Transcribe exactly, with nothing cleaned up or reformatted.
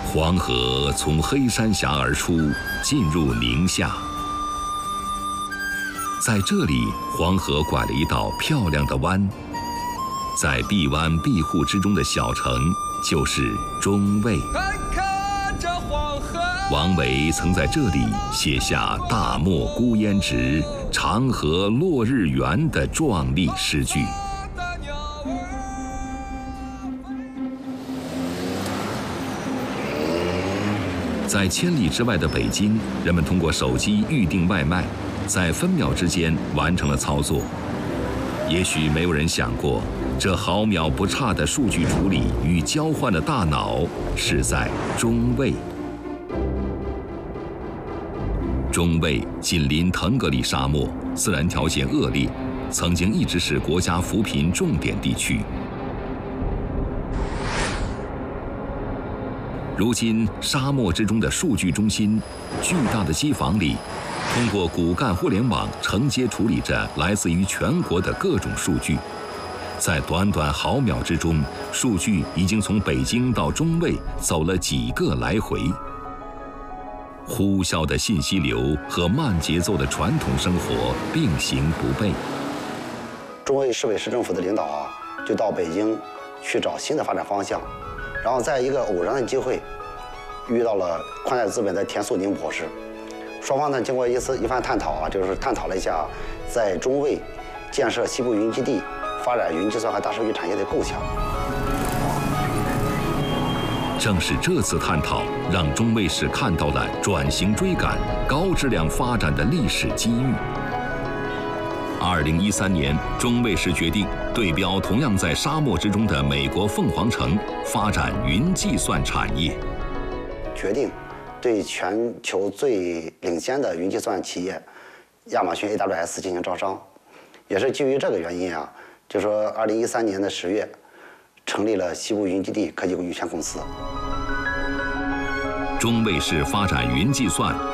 黄河从黑山峡而出，进入宁夏。在这里，黄河拐了一道漂亮的弯，在碧湾庇护之中的小城就是中卫。王维曾在这里写下“大漠孤烟直，长河落日圆”的壮丽诗句。在千里之外的北京，人们通过手机预订外卖，在分秒之间完成了操作。也许没有人想过，这毫秒不差的数据处理与交换的大脑是在中卫。中卫紧邻腾格里沙漠，自然条件恶劣，曾经一直是国家扶贫重点地区。如今，沙漠之中的数据中心，巨大的机房里，通过骨干互联网承接处理着来自于全国的各种数据。在短短毫秒之中，数据已经从北京到中卫走了几个来回。呼啸的信息流和慢节奏的传统生活并行不悖。 中卫市委市政府的领导啊，就到北京去找新的发展方向。然后在一个偶然的机会，遇到了宽带资本的田素宁博士，双方呢经过一次一番探讨啊，就是探讨了一下在中卫建设西部云基地、发展云计算和大数据产业的构想。 正是这次探讨，让中卫市看到了转型追赶、高质量发展的历史机遇。二零一三年，中卫市决定对标同样在沙漠之中的美国凤凰城，发展云计算产业。 决定对全球最领先的云计算企业亚马逊 A W S 进行招商，也是基于这个原因啊，就说二零一三年的十月，成立了西部云基地科技有限公司。 中卫市发展云计算